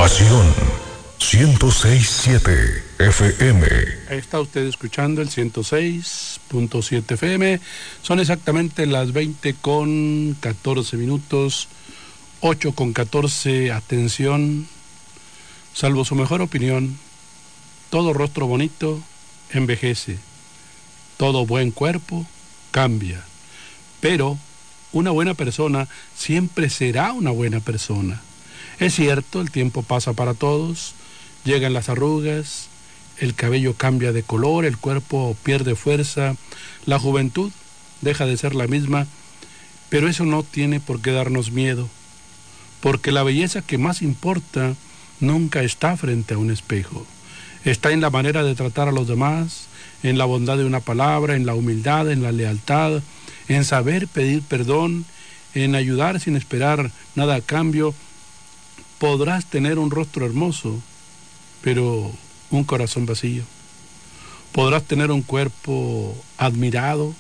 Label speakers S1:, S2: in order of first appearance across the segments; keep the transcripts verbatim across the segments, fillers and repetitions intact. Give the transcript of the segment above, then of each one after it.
S1: Pasión ciento seis punto siete F M.
S2: Está usted escuchando el ciento seis punto siete F M. Son exactamente las veinte con catorce minutos, ocho con catorce. Atención, salvo su mejor opinión, todo rostro bonito envejece, todo buen cuerpo cambia, pero una buena persona siempre será una buena persona. Es cierto, el tiempo pasa para todos, llegan las arrugas, el cabello cambia de color, el cuerpo pierde fuerza, la juventud deja de ser la misma, pero eso no tiene por qué darnos miedo, porque la belleza que más importa nunca está frente a un espejo, está en la manera de tratar a los demás, en la bondad de una palabra, en la humildad, en la lealtad, en saber pedir perdón, en ayudar sin esperar nada a cambio. Podrás tener un rostro hermoso, pero un corazón vacío. Podrás tener un cuerpo admirado,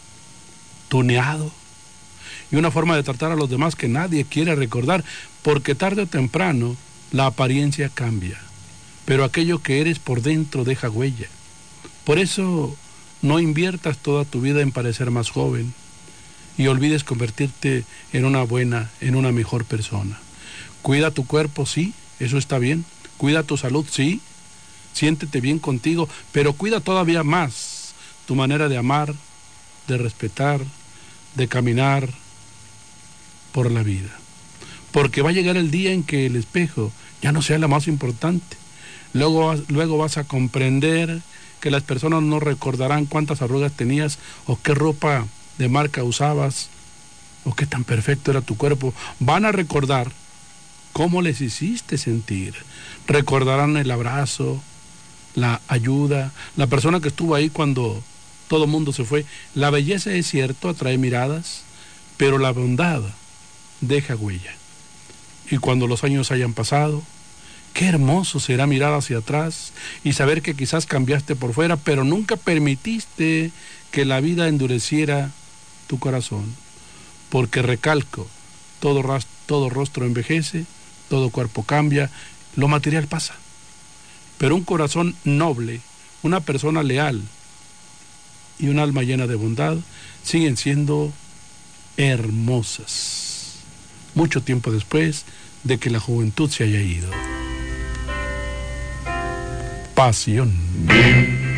S2: tuneado, y una forma de tratar a los demás que nadie quiere recordar, porque tarde o temprano la apariencia cambia, pero aquello que eres por dentro deja huella. Por eso no inviertas toda tu vida en parecer más joven y olvides convertirte en una buena, en una mejor persona. Cuida tu cuerpo, sí, eso está bien. Cuida tu salud, sí. Siéntete bien contigo, pero cuida todavía más tu manera de amar, de respetar, de caminar por la vida. Porque va a llegar el día en que el espejo ya no sea la más importante. Luego, luego vas a comprender que las personas no recordarán cuántas arrugas tenías o qué ropa de marca usabas o qué tan perfecto era tu cuerpo. Van a recordar cómo les hiciste sentir. Recordarán el abrazo, la ayuda, la persona que estuvo ahí cuando todo el mundo se fue. La belleza, es cierto, atrae miradas, pero la bondad deja huella. Y cuando los años hayan pasado, qué hermoso será mirar hacia atrás y saber que quizás cambiaste por fuera, pero nunca permitiste que la vida endureciera tu corazón. Porque recalco, todo, ras- todo rostro envejece, todo cuerpo cambia, lo material pasa. Pero un corazón noble, una persona leal y un alma llena de bondad siguen siendo hermosas, mucho tiempo después de que la juventud se haya ido. Pasión.